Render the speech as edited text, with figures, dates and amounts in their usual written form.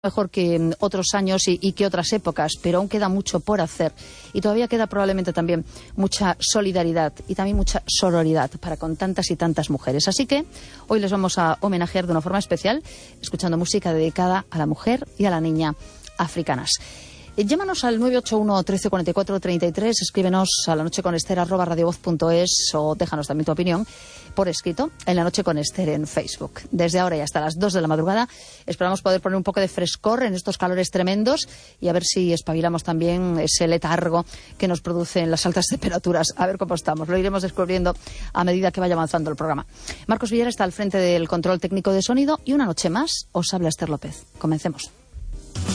mejor que otros años y que otras épocas, pero aún queda mucho por hacer y todavía queda probablemente también mucha solidaridad y también mucha sororidad para con tantas y tantas mujeres. Así que hoy les vamos a homenajear de una forma especial escuchando música dedicada a la mujer y a la niña africanas. Llámanos al 981 13 44 33, escríbenos a lanocheconester@radiovoz.es o déjanos también tu opinión por escrito en La Noche con Ester en Facebook. Desde ahora y hasta las 2 de la madrugada esperamos poder poner un poco de frescor en estos calores tremendos y a ver si espabilamos también ese letargo que nos producen las altas temperaturas. A ver cómo estamos. Lo iremos descubriendo a medida que vaya avanzando el programa. Marcos Villar está al frente del control técnico de sonido y una noche más os habla Ester López. Comencemos.